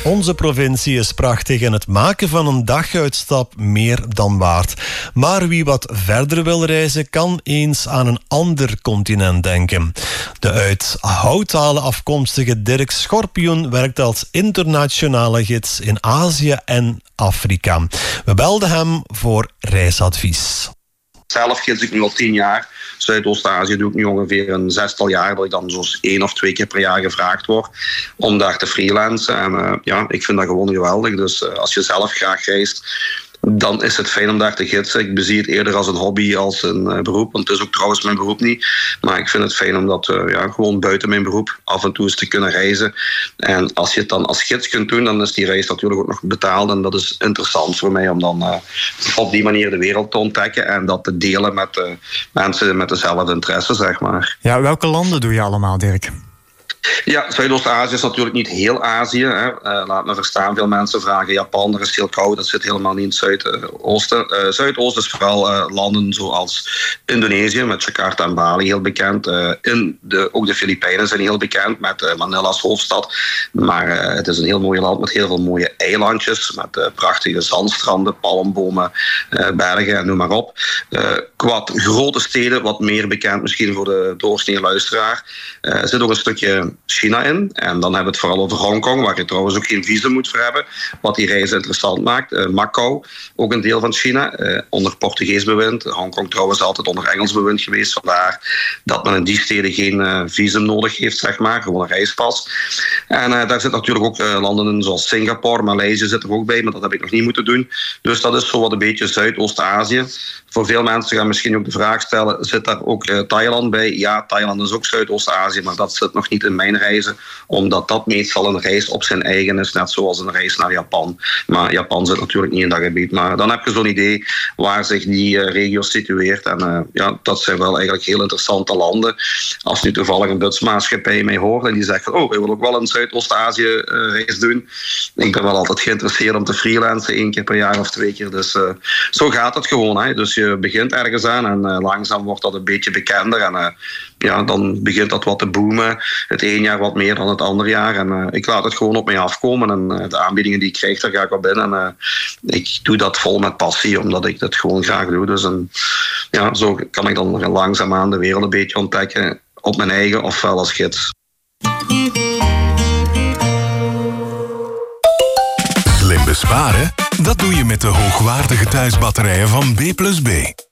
Onze provincie is prachtig en het maken van een daguitstap meer dan waard. Maar wie wat verder wil reizen, kan eens aan een ander continent denken. De uit Houthalen afkomstige Dirk Schorpioen werkt als internationale gids in Azië en Afrika. We belden hem voor reisadvies. Zelf gids ik nu al 10 jaar. Zuidoost-Azië doe ik nu ongeveer een 6-tal jaar, dat ik dan zo'n 1 of 2 keer per jaar gevraagd word om daar te freelancen. En ik vind dat gewoon geweldig. Dus als je zelf graag reist, dan is het fijn om daar te gidsen. Ik bezie het eerder als een hobby, als een beroep. Want het is ook trouwens mijn beroep niet. Maar ik vind het fijn om dat gewoon buiten mijn beroep af en toe eens te kunnen reizen. En als je het dan als gids kunt doen, dan is die reis natuurlijk ook nog betaald. En dat is interessant voor mij om dan op die manier de wereld te ontdekken. En dat te delen met mensen met dezelfde interesse, zeg maar. Ja, welke landen doe je allemaal, Dirk? Ja, Zuidoost-Azië is natuurlijk niet heel Azië. Hè. Laat me verstaan, veel mensen vragen Japan, er is heel koud, dat zit helemaal niet in het Zuidoosten. Zuidoosten is vooral landen zoals Indonesië, met Jakarta en Bali heel bekend. Ook de Filipijnen zijn heel bekend, met Manila als hoofdstad. Maar het is een heel mooi land met heel veel mooie eilandjes, met prachtige zandstranden, palmbomen, bergen en noem maar op. Qua grote steden, wat meer bekend misschien voor de doorsnee luisteraar, zit ook een stukje China in. En dan hebben we het vooral over Hongkong, waar je trouwens ook geen visum moet voor hebben, wat die reis interessant maakt. Macau, ook een deel van China, onder Portugees bewind. Hongkong trouwens altijd onder Engels bewind geweest, vandaar dat men in die steden geen visum nodig heeft, zeg maar, gewoon een reispas. En daar zit natuurlijk ook landen in zoals Singapore, Maleisië zit er ook bij, maar dat heb ik nog niet moeten doen. Dus dat is zo wat een beetje Zuidoost-Azië. Voor veel mensen gaan misschien ook de vraag stellen, zit daar ook Thailand bij? Ja, Thailand is ook Zuidoost-Azië, maar dat zit nog niet in mijn reizen, omdat dat meestal een reis op zijn eigen is, net zoals een reis naar Japan. Maar Japan zit natuurlijk niet in dat gebied. Maar dan heb je zo'n idee waar zich die regio situeert. En dat zijn wel eigenlijk heel interessante landen. Als nu toevallig een busmaatschappij mij hoort en die zegt, wij willen ook wel een Zuidoost-Azië reis doen. Ik ben wel altijd geïnteresseerd om te freelancen, 1 keer per jaar of 2 keer. Dus zo gaat het gewoon. Hè. Dus je begint ergens aan en langzaam wordt dat een beetje bekender. En dan begint dat wat te boomen. Het 1 jaar wat meer dan het andere jaar. En ik laat het gewoon op mij afkomen. En de aanbiedingen die ik krijg, daar ga ik op in. En ik doe dat vol met passie, omdat ik dat gewoon graag doe. Dus zo kan ik dan langzaamaan de wereld een beetje ontdekken. Op mijn eigen, ofwel als gids. Slim besparen? Dat doe je met de hoogwaardige thuisbatterijen van B+B.